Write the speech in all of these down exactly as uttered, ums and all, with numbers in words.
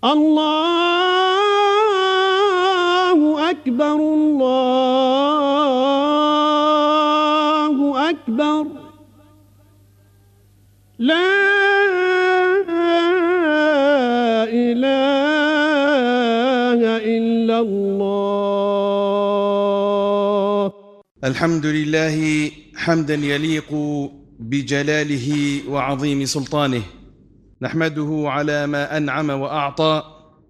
الله أكبر الله أكبر لا إله إلا الله. الحمد لله حمدا يليق بجلاله وعظيم سلطانه، نحمده على ما أنعم وأعطى،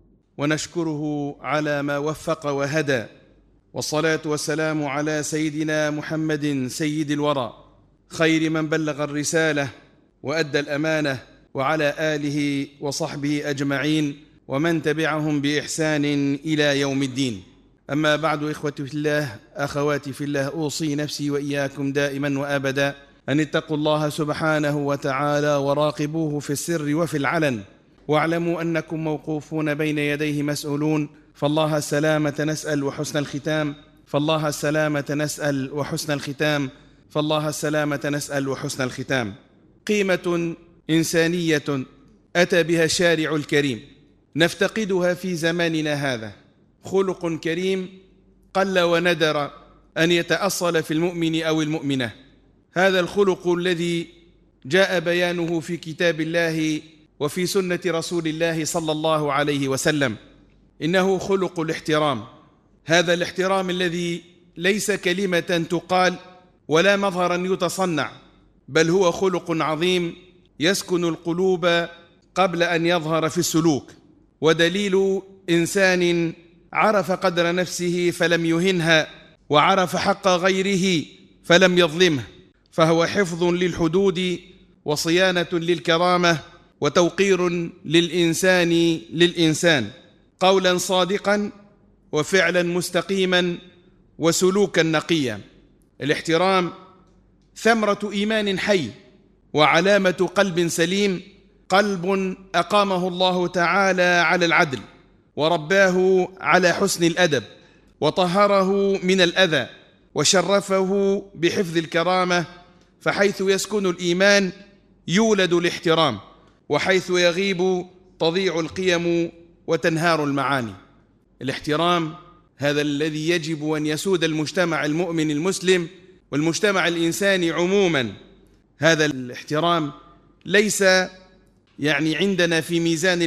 ونشكره على ما وفق وهدى، والصلاة والسلام على سيدنا محمد سيد الورى، خير من بلغ الرسالة وأدى الأمانة، وعلى آله وصحبه أجمعين ومن تبعهم بإحسان إلى يوم الدين. أما بعد، إخوتي في الله، أخواتي في الله، أوصي نفسي وإياكم دائما وأبدا أن اتقوا الله سبحانه وتعالى وراقبوه في السر وفي العلن، واعلموا أنكم موقوفون بين يديه مسؤولون، فالله السلامة نسأل وحسن الختام، فالله السلامة نسأل وحسن الختام، فالله السلامة نسأل وحسن الختام. قيمة إنسانية أتى بها الشارع الكريم نفتقدها في زماننا هذا، خلق كريم قل وندر أن يتأصل في المؤمن أو المؤمنة. هذا الخلق الذي جاء بيانه في كتاب الله وفي سنة رسول الله صلى الله عليه وسلم، إنه خلق الاحترام. هذا الاحترام الذي ليس كلمة تقال ولا مظهرا يتصنع، بل هو خلق عظيم يسكن القلوب قبل أن يظهر في السلوك، ودليل إنسان عرف قدر نفسه فلم يهنها، وعرف حق غيره فلم يظلمه، فهو حفظ للحدود وصيانة للكرامة وتوقير للإنسان للإنسان، قولا صادقا وفعلا مستقيما وسلوكا نقيا. الاحترام ثمرة إيمان حي وعلامة قلب سليم، قلب أقامه الله تعالى على العدل، ورباه على حسن الأدب، وطهره من الأذى، وشرفه بحفظ الكرامة. فحيث يسكن الإيمان يولد الاحترام، وحيث يغيب تضيع القيم وتنهار المعاني. الاحترام هذا الذي يجب أن يسود المجتمع المؤمن المسلم والمجتمع الإنساني عموما. هذا الاحترام ليس يعني عندنا في ميزان